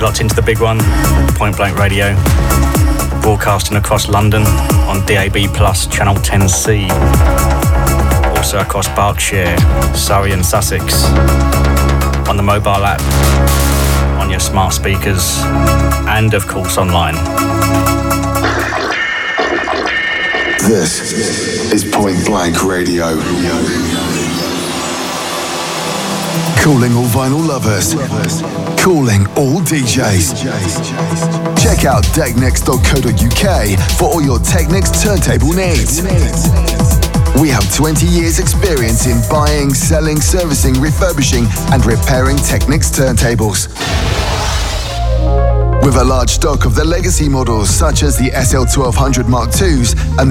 You're locked into the big one, Point Blank Radio, broadcasting across London on DAB+, channel 10C. Also across Berkshire, Surrey and Sussex, on the mobile app, on your smart speakers, and of course online. This is Point Blank Radio. Calling all vinyl lovers. Calling all DJs. Check out Technics.co.uk for all your Technics turntable needs. We have 20 years experience in buying, selling, servicing, refurbishing and repairing Technics turntables. With a large stock of the legacy models such as the SL1200 Mark IIs and the